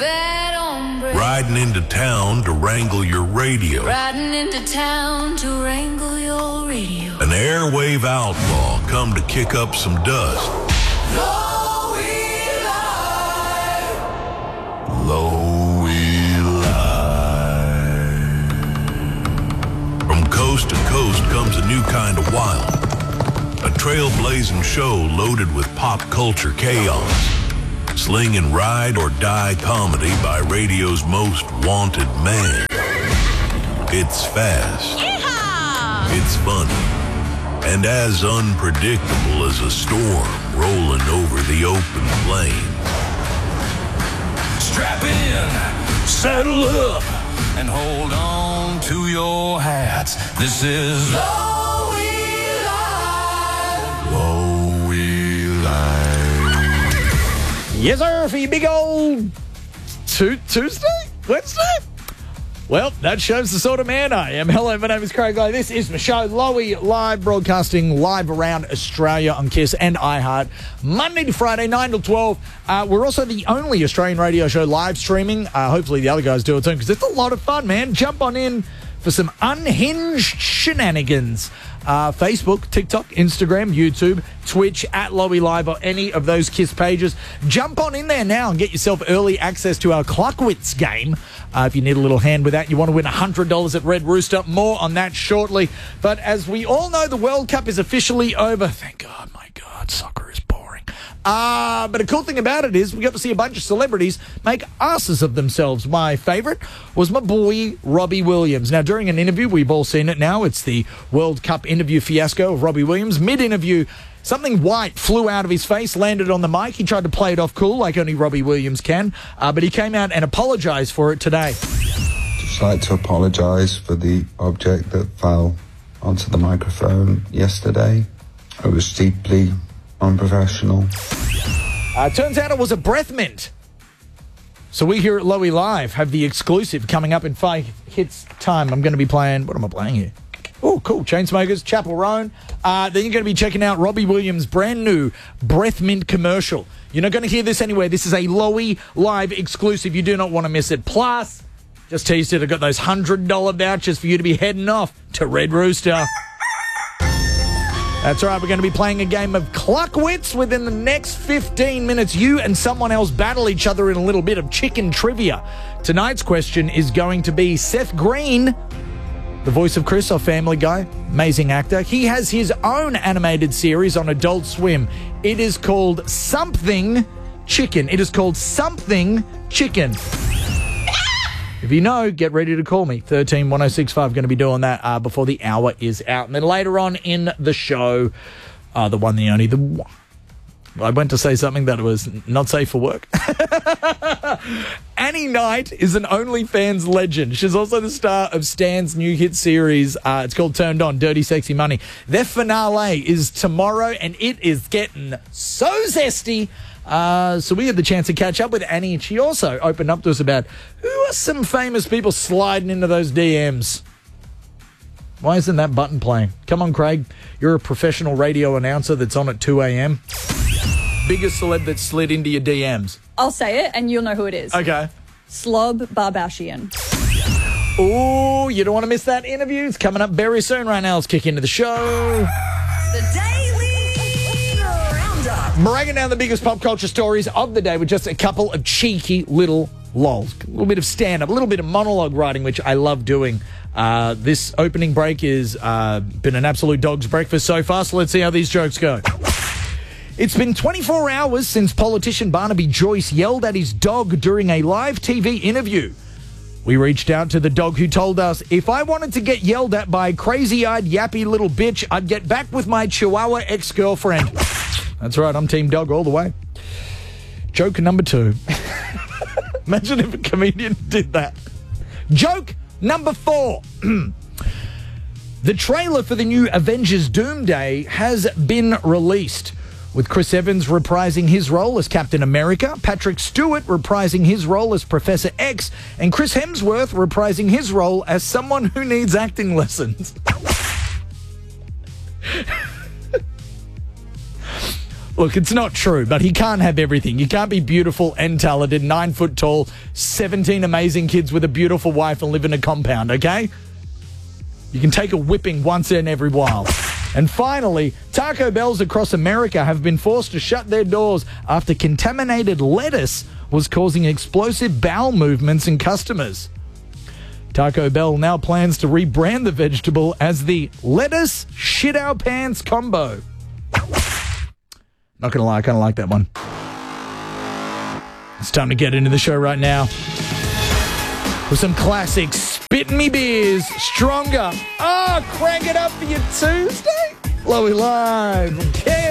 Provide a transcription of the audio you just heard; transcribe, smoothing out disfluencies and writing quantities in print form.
bad hombre. Riding into town to wrangle your radio. Riding into town to wrangle your radio. An airwave outlaw come to kick up some dust. Lowy Live. Lowy Live. From coast to coast comes a new kind of wild. A trailblazing show loaded with pop culture chaos. Slinging ride or die comedy by radio's most wanted man. It's fast. Yeehaw! It's funny. And as unpredictable as a storm rolling over the open plains. Strap in, saddle up, and hold on to your hats. This is Lowy Live. Lowy Live. Yes, sir, for your big old Tuesday? Wednesday? Well, that shows the sort of man I am. Hello, my name is Craig Lowe. This is my show, Lowy Live, broadcasting live around Australia on KISS and iHeart, Monday to Friday, 9 till 12. We're also the only Australian radio show live streaming. Hopefully the other guys do it soon, because it's a lot of fun, man. Jump on in for some unhinged shenanigans. Facebook, TikTok, Instagram, YouTube, Twitch, at Lowy Live, or any of those KISS pages. Jump on in there now and get yourself early access to our Cluckwits game. If you need a little hand with that, you want to win $100 at Red Rooster. More on that shortly. But as we all know, the World Cup is officially over. Thank God, my God, soccer is boring. But a cool thing about it is we got to see a bunch of celebrities make asses of themselves. My favourite was my boy, Robbie Williams. Now, during an interview, we've all seen it now. It's the World Cup interview fiasco of Robbie Williams. Mid-interview, something white flew out of his face, landed on the mic. He tried to play it off cool like only Robbie Williams can. But he came out and apologised for it today. Just like to apologise for the object that fell onto the microphone yesterday. It was deeply unprofessional. Turns out it was a breath mint. So we here at Lowy Live have the exclusive coming up in 5 hits time. I'm going to be playing... What am I playing here? Oh, cool. Chainsmokers, Chapel Roan. Then you're going to be checking out Robbie Williams' brand new breath mint commercial. You're not going to hear this anywhere. This is a Lowy Live exclusive. You do not want to miss it. Plus, just teased it, I've got those $100 vouchers for you to be heading off to Red Rooster. That's right, we're going to be playing a game of Cluckwits within the next 15 minutes. You and someone else battle each other in a little bit of chicken trivia. Tonight's question is going to be Seth Green, the voice of Chris of Family Guy, amazing actor. He has his own animated series on Adult Swim. It is called Something Chicken. It is called Something Chicken. If you know, get ready to call me. 131065. Going to be doing that before the hour is out. And then later on in the show, the one, the only, the one. I went to say something that was not safe for work. Annie Knight is an OnlyFans legend. She's also the star of Stan's new hit series. It's called Turned On, Dirty Sexy Money. Their finale is tomorrow, and it is getting so zesty. So we had the chance to catch up with Annie, and she also opened up to us about who are some famous people sliding into those DMs. Why isn't that button playing? Come on, Craig. You're a professional radio announcer that's on at 2 a.m. Biggest celeb that slid into your DMs. I'll say it, and you'll know who it is. Okay. Slob Barbashian. Oh, you don't want to miss that interview. It's coming up very soon. Right now, let's kick into the show. The Daily Roundup. Breaking down the biggest pop culture stories of the day with just a couple of cheeky little lols. A little bit of stand-up, a little bit of monologue writing, which I love doing. This opening break has been an absolute dog's breakfast so far, so let's see how these jokes go. It's been 24 hours since politician Barnaby Joyce yelled at his dog during a live TV interview. We reached out to the dog, who told us, if I wanted to get yelled at by a crazy-eyed, yappy little bitch, I'd get back with my Chihuahua ex-girlfriend. That's right, I'm team dog all the way. Joke number 2. Imagine if a comedian did that. Joke number 4. The trailer for the new Avengers Doomsday has been released, with Chris Evans reprising his role as Captain America, Patrick Stewart reprising his role as Professor X, and Chris Hemsworth reprising his role as someone who needs acting lessons. Look, it's not true, but he can't have everything. You can't be beautiful and talented, 9 foot tall, 17 amazing kids with a beautiful wife and live in a compound, okay? You can take a whipping once in every while. And finally, Taco Bells across America have been forced to shut their doors after contaminated lettuce was causing explosive bowel movements in customers. Taco Bell now plans to rebrand the vegetable as the Lettuce Shit Our Pants Combo. Not going to lie, I kind of like that one. It's time to get into the show right now with some classic Spit Me beers, Stronger. Crank it up for your Tuesday. Lowy Live.